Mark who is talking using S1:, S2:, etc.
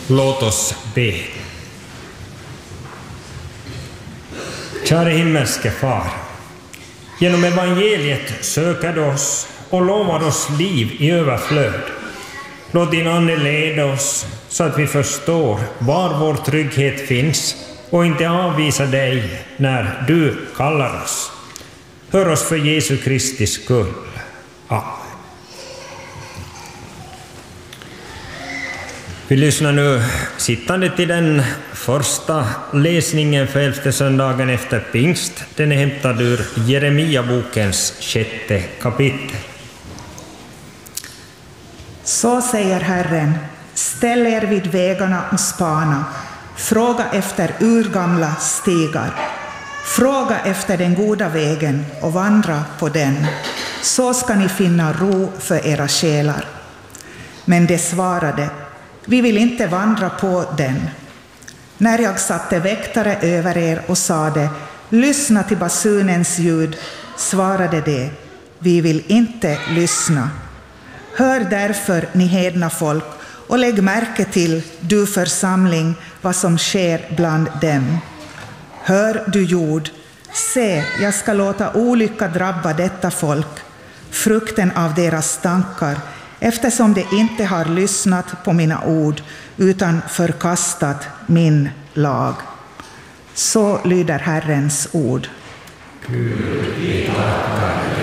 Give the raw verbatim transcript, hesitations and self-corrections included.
S1: Låt oss be. Kära himmelske far, genom evangeliet söker du oss och lovar oss liv i överflöd. Låt din ande leda oss så att vi förstår var vår trygghet finns och inte avvisa dig när du kallar oss. Hör oss för Jesu Kristi skull. Amen. Vi lyssnar nu sittande till den första läsningen för elfte söndagen efter pingst. Den är hämtad ur Jeremia-bokens sjätte kapitel.
S2: Så säger Herren, ställ er vid vägarna och spana, fråga efter urgamla stigar. Fråga efter den goda vägen och vandra på den, så ska ni finna ro för era själar. Men de svarade, vi vill inte vandra på den. När jag satte väktare över er och sade, lyssna till basunens ljud, svarade de, vi vill inte lyssna. Hör därför, ni hedna folk, och lägg märke till, du församling, vad som sker bland dem. Hör, du jord, se, jag ska låta olycka drabba detta folk, frukten av deras tankar, eftersom de inte har lyssnat på mina ord, utan förkastat min lag. Så lyder Herrens ord.
S1: Gud, vi tackar